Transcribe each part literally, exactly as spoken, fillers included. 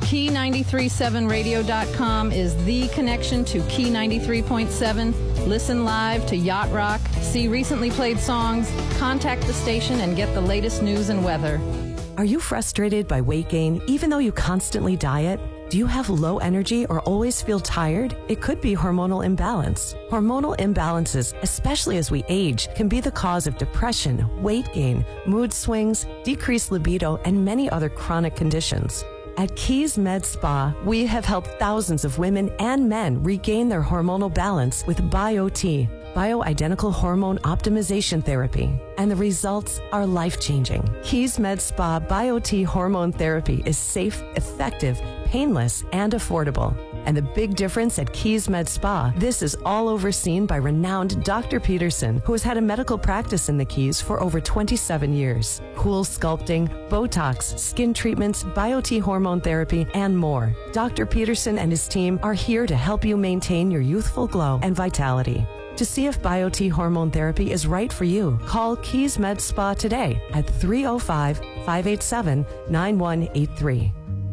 Key ninety-three point seven radio dot com is the connection to Key ninety-three point seven. Listen live to Yacht Rock, see recently played songs, contact the station, and get the latest news and weather. Are you frustrated by weight gain even though you constantly diet? Do you have low energy or always feel tired? It could be hormonal imbalance. Hormonal imbalances, especially as we age, can be the cause of depression, weight gain, mood swings, decreased libido, and many other chronic conditions. At Keys Med Spa, we have helped thousands of women and men regain their hormonal balance with BioT, bioidentical hormone optimization therapy, and the results are life-changing. Keys Med Spa BioT hormone therapy is safe, effective, painless, and affordable. And the big difference at Keys Med Spa, this is all overseen by renowned Doctor Peterson, who has had a medical practice in the Keys for over twenty-seven years. Cool sculpting, Botox, skin treatments, BioT hormone therapy, and more. Doctor Peterson and his team are here to help you maintain your youthful glow and vitality. To see if BioT hormone therapy is right for you, call Keys Med Spa today at three oh five, five eight seven, nine one eight three.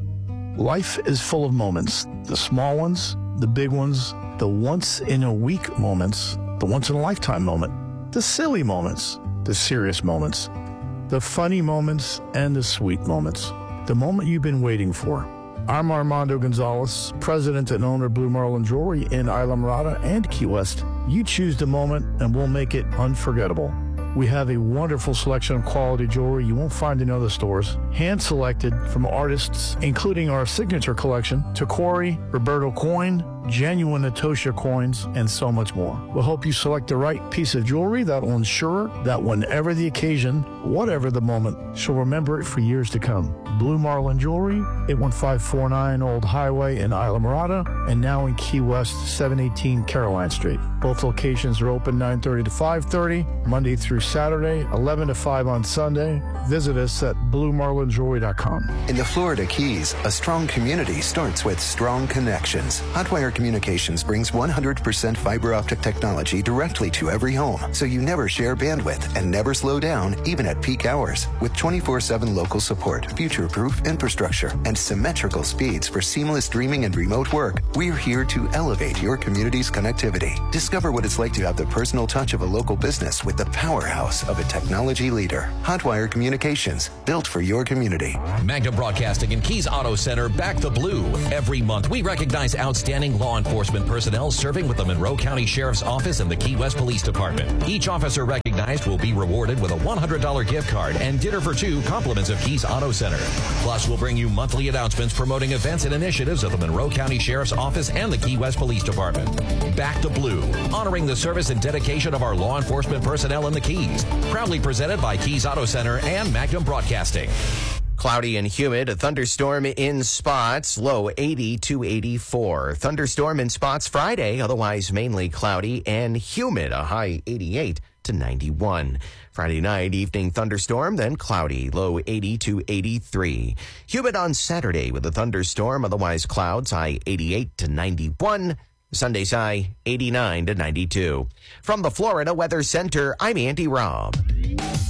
Life is full of moments, the small ones, the big ones, the once-in-a-week moments, the once-in-a-lifetime moment, the silly moments, the serious moments, the funny moments, and the sweet moments, the moment you've been waiting for. I'm Armando Gonzalez, president and owner of Blue Marlin Jewelry in Islamorada and Key West. You choose the moment, and we'll make it unforgettable. We have a wonderful selection of quality jewelry you won't find in other stores, hand-selected from artists, including our signature collection, Tacori, Roberto Coin, genuine Natosha coins, and so much more. We'll help you select the right piece of jewelry that will ensure that whenever the occasion, whatever the moment, she'll remember it for years to come. Blue Marlin Jewelry, eight one five four nine Old Highway in Islamorada, and now in Key West, seven eighteen Caroline Street. Both locations are open nine thirty to five thirty, Monday through Saturday, eleven to five on Sunday. Visit us at blue marlin jewelry dot com. In the Florida Keys, a strong community starts with strong connections. Hotwire Communications brings one hundred percent fiber optic technology directly to every home, so you never share bandwidth and never slow down, even at peak hours. With twenty-four seven local support, future-proof infrastructure, and symmetrical speeds for seamless streaming and remote work, we're here to elevate your community's connectivity. Discover what it's like to have the personal touch of a local business with the powerhouse of a technology leader. Hotwire Communications, built for your community. Magnum Broadcasting and Keys Auto Center back the blue. Every month, we recognize outstanding law enforcement personnel serving with the Monroe County Sheriff's Office and the Key West Police Department. Each officer recognized will be rewarded with a one hundred dollars gift card and dinner for two compliments of Keys Auto Center. Plus, we'll bring you monthly announcements promoting events and initiatives of the Monroe County Sheriff's Office and the Key West Police Department. Back to Blue, honoring the service and dedication of our law enforcement personnel in the Keys. Proudly presented by Keys Auto Center and Magnum Broadcasting. Cloudy and humid, a thunderstorm in spots, low eighty to eighty-four. Thunderstorm in spots Friday, otherwise mainly cloudy and humid, a high eighty-eight to ninety-one. Friday night, evening thunderstorm, then cloudy, low eighty to eighty-three. Humid on Saturday with a thunderstorm, otherwise clouds, high eighty-eight to ninety-one. Sunday's high eighty-nine to ninety-two. From the Florida Weather Center, I'm Andy Robb.